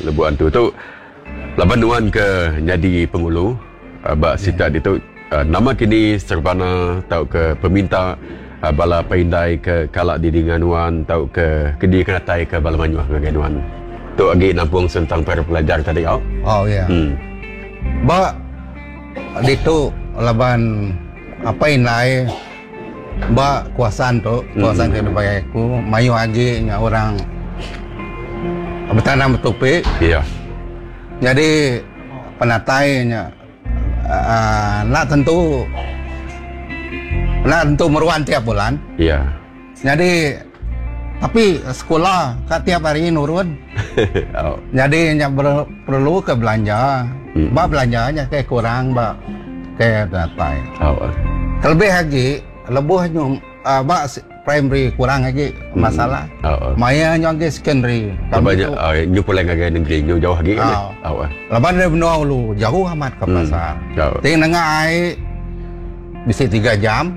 lebuan tu laban nuan ke jadi pengulu bak sita itu nama kini serbana tau ke peminta bala paindai ke kalak di dinganuan tau ke kedi kenatai ke bala manyuah ngaganuan tu agi nampung tentang para pelajar tadi au. Oh ya. Ba dito laban apa indai ba kuasaan ke bayaku mayu agi nya orang bertanam betupi. Iya. Jadi penatainya nak tentu meruan tiap bulan. Iya. Jadi tapi sekolah tiap hari nurun. Oh. Jadi perlu ke belanja. Ba belanjanya kayak kurang ba kayak datai. Oh. Terlebih lagi lebuhnya ba primary kurang lagi masalah. Maya nyongge secondary. Banyak nyu pulang ke negeri nyu jauh lagi ni. Laban dari benua lu jauh amat ke pasar. Ting nengai bisa 3 jam.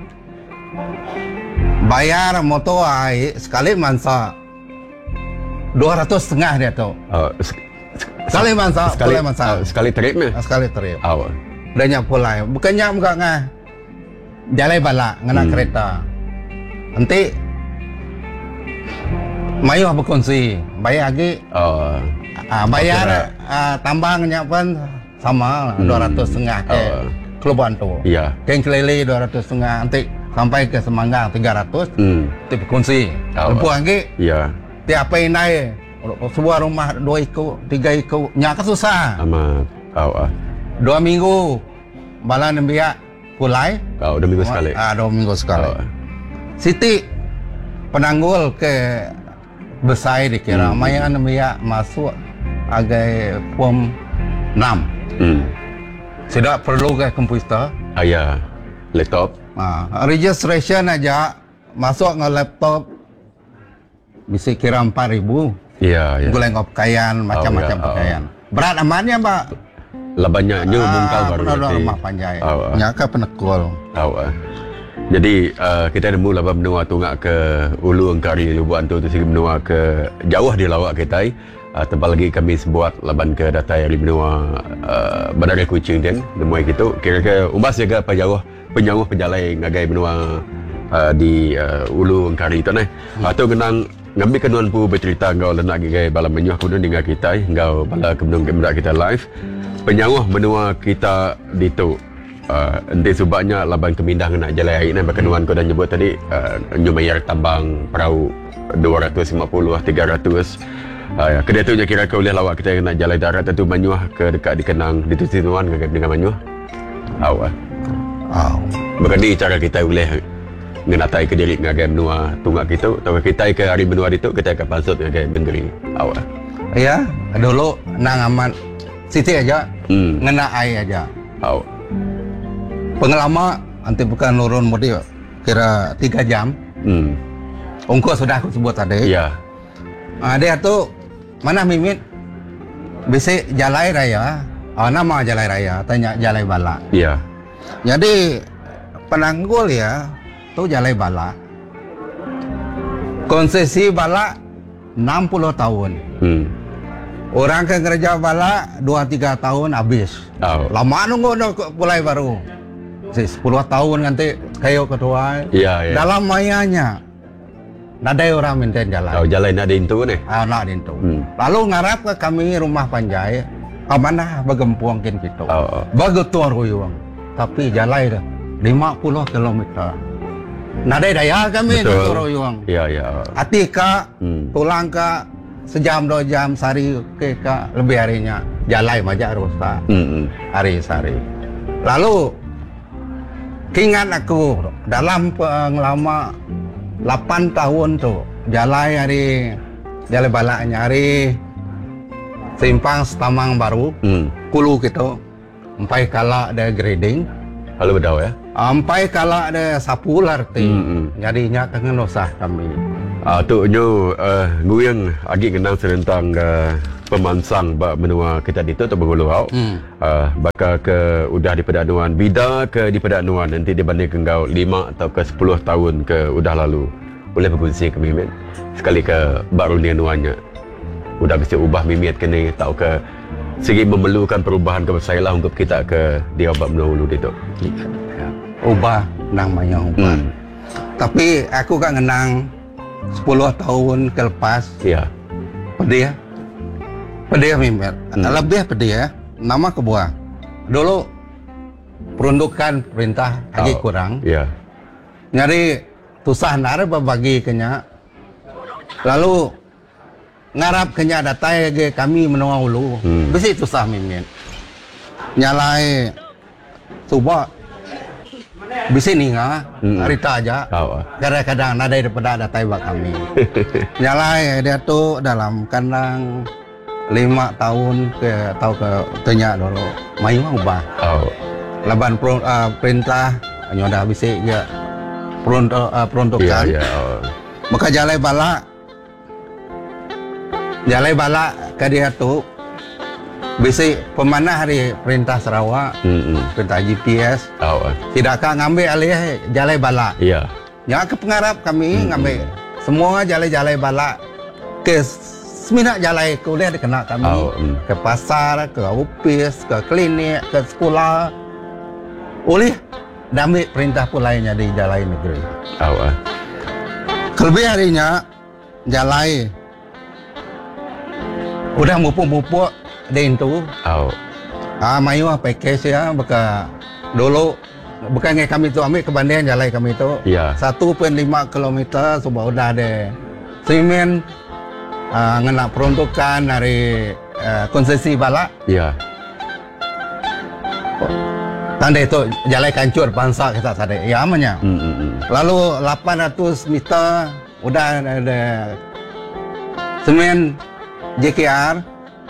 Bayar motor ai sekali mansa 200 setengah dia tu. Sekali mansa, sekali trip ni. Sekali trip. Banyak pulai. Bukannya enggak ngah. Jalai bala ngena kereta. Nanti mayu berkongsi, bayar lagi. Bayar tambangnya pun sama 200 setengah ke Keluban tu. Iya. Keng kelele 200 setengah, nanti sampai ke Semanggang 300. Nanti berkongsi. Lepas lagi. Iya. Tiap naik sebuah rumah 2 ikut, 3 ikut, nyak susah. Amat. 2 minggu bala nembiak pulai. 2 minggu sekali. 2 minggu sekali. Siti penanggul ke besar dikira mayan dia masuk agak form 6. Sudah perlu ke komputer. Ya, laptop. Registration aja masuk ke laptop bisa kira 4,000. Iya. Guleng pakaian macam-macam pakaian. Berat amannya Mbak. Lebanya nyu bungkal baru nanti. Rumah panjai. Nyaka penekul. Jadi kita nemu laban benua tungak ke Ulu Engkari Lubuan tu segi benua ke jauh di lawak kita. Tebal lagi kami sebuat laban ke datai dari benua Bandar Kuching dan demui gitu. Kira-kira umbas jaga penjauh penjalai ngagai benua di Ulu Engkari tu nah. Atau genang ngambil kenuan pu bercerita engkau lenak gagai bala menyuah kemudian dengan kita engkau bala kemudian kamera kita live. Penyawah benua kita di tu nanti sebabnya laban kemindah nak jalan air ni berkenuan kau dah nyebut tadi nyu bayar tambang perahu 250 300 kedua tu kira kau boleh lawak kita nak jalan darat tu Manyuah ke dekat di Kenang di Tuan dengan Manyuah berani cara kita boleh ngenatai ke diri ngagai benua tungak kita atau kita ke hari benua itu kita akan pasut ngagai negeri ya dulu nang aman Siti aja ngena air aja pengalaman nanti bukan nurun mudi kira 3 jam. Ongkos sudah aku sebut tadi. Iya. Dia tu mana mimit bisa jalai raya. Nama jalai raya tanya jalai bala. Iya. Jadi penanggul ya tu jalai bala. Konsesi bala 60 tahun. Orang ke kerja bala 2-3 tahun habis. Lama nunggu mulai baru. 10 tahun nanti kayak ketua. Iya. Dalam mayanya ada orang minta jalan. Jalan ada itu nih. Nak itu. Lalu ngarap ke kami rumah panjai. Mana bagempuang kin gitu. Bagetuan ruyuang. Tapi jalan dah 50 kilometer. Nada daya kami itu ruyuang. Iya. Atika tulang ke sejam 2 jam sehari ke lebih harinya jalan aja rusak. Hari-hari. Lalu ingat aku dalam pengalaman 8 tahun tu jalan balaknya hari simpang Setamang Baru Kulu gitu sampai kala ada grading kalau bedau ya sampai kala ada sapu larti jadinya kangen usah kami tu nyu nguyang agi kenang serentang pemansang bak menua kita itu atau berguluau bakal ke udah di pedanuan bida ke di pedanuan nanti dibanding ke engkau 5 atau ke 10 tahun ke udah lalu boleh berkongsi ke Mimin sekali ke baru ni nuannya udah bisa ubah mimiat kini tau ke segi memerlukan perubahan ke saya lah untuk kita ke dia obat menua ulu itu. Ubah namanya ubah. Tapi aku kan ngenang 10 tahun ke lepas. Iya. Pedih mimiat. Lebih pedih ya. Nama kebuah. Dulu peruntukan perintah lagi kurang. Iya. Nyari tusah nara berbagi kenya. Lalu ngarap kenya datai ke kami menua ulu. Besi tusah mimin. Nyalai coba bisi ninga harita aja. Kadang-kadang nada daripada datai bak kami. Nyalai dia tu dalam kandang 5 tahun ke atau ke tanya dulu. Mayu ubah. Laban perintah nyoda bisi ya peruntukan. Maka jalai bala ke dia tu bisi pemanah hari perintah Sarawak, perintah GPS. Tidakkah ngambil alih jalai bala? Iya. Ya ke pengarap kami ngambil semua jalai bala ke seminat jalai kuliah dikena kami ke pasar, ke ofis, ke klinik, ke sekolah. Oleh ambil perintah pun lainnya di jalai negeri. Kelebih harinya jalai udah mupuk-mupuk di itu. Mayu package ya beka dulu bukan kami tu ambil kebandingan jalai kami tu. 1.5 kilometer sudah udah ada semen ngena peruntukan dari konsesi bala. Tanda itu jalai kancur bangsa kita sadar. Ya amanya. Lalu 800 meter udah ada semen JKR.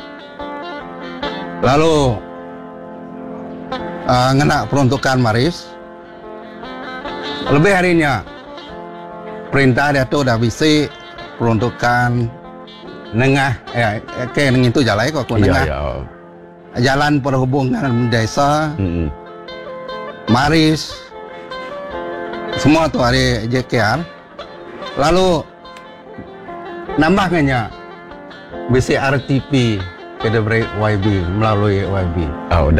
Lalu ngena peruntukan Maris. Lebih harinya perintah dia tu dah bisi peruntukan nengah ke itu jalai kok nengah. Jalan perhubungan desa. Maris semua tu hari JKR. Lalu nambahnya bisi RTP ke diberi YB melalui YB.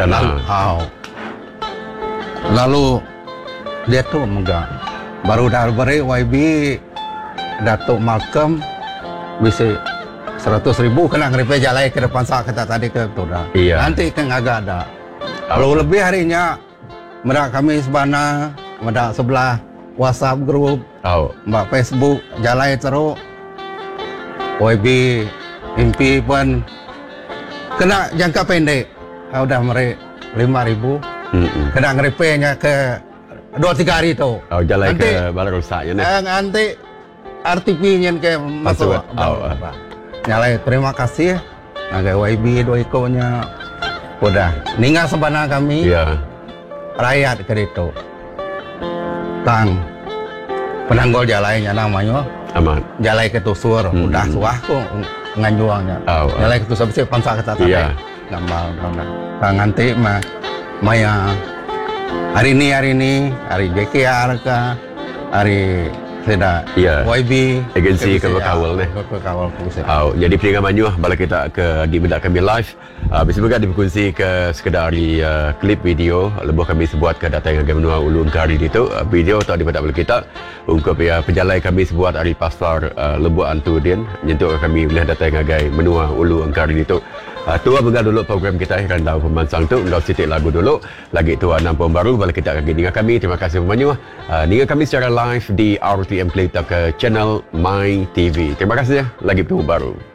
Lalu dia tu megang baru dah beri YB Datuk Malcolm bisi 100,000 kena ngeripe jalai ke depan sah kata tadi ke tu dah. Nanti kan agak ada. Kalau lebih harinya mereka kami sebana, mereka sebelah WhatsApp group, mbak Facebook, jalai teruk, YB, MP pun kena jangka pendek. Udah meri 5,000, kena ngeripenya ke 2-3 hari tu. Jalai ke balai rusaknya ni. Nanti RTP-nya ke masuk. Nyalai terima kasih, naga YB 2 ekornya, udah. Ninggal sebana kami. Rakyat ke itu tang penanggol jalainya namanya aman jalai ke tusur udah suah kok nganjuangnya jalai ke tusur bisa pansa kata tadi gambar tang nanti maya hari ini hari JKR ke hari tidak YB agensi kawal deh kawal jadi peringatan Manyuah bala kita ke di bedak kami live bisa juga dikongsi ke sekedar klip video lebuh kami sebuat ke data yang menua ulu Engkari itu video atau di bedak bala kita untuk penjalai kami sebuat dari pasar lebuh Antudin nyentuh kami boleh data yang menua ulu Engkari itu tua begal dulu program kita akan tahu pemansang tu undang sitik lagu dulu lagi tua 6 baru balik kita akan dengan kami terima kasih Manyuah dengan kami secara live di RTM Play ke channel My TV terima kasih ya lagi baru